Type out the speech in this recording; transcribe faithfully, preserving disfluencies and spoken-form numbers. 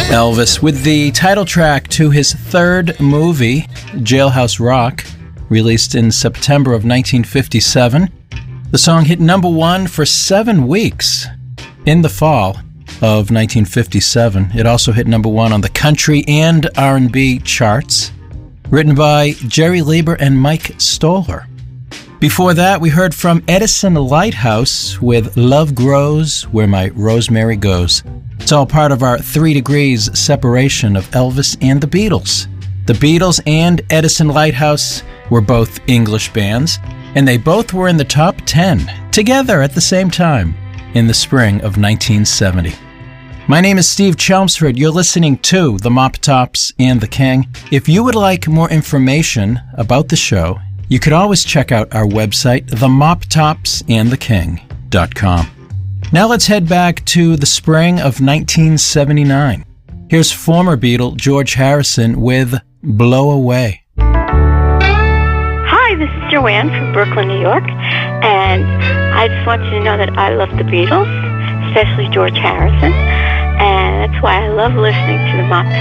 Elvis with the title track to his third movie, Jailhouse Rock, released in September of nineteen fifty-seven. The song hit number one for seven weeks in the fall of nineteen fifty-seven. It also hit number one on the country and R and B charts, written by Jerry Leiber and Mike Stoller. Before that, we heard from Edison Lighthouse with Love Grows Where My Rosemary Goes. It's all part of our three degrees separation of Elvis and the Beatles. The Beatles and Edison Lighthouse were both English bands, and they both were in the top ten together at the same time in the spring of nineteen seventy. My name is Steve Chelmsford. You're listening to The Mop Tops and the King. If you would like more information about the show, you could always check out our website, the mop tops and the king dot com. Now let's head back to the spring of nineteen seventy-nine. Here's former Beatle George Harrison with Blow Away. Hi, this is Joanne from Brooklyn, New York, and I just want you to know that I love the Beatles, especially George Harrison, and that's why I love listening to the Mop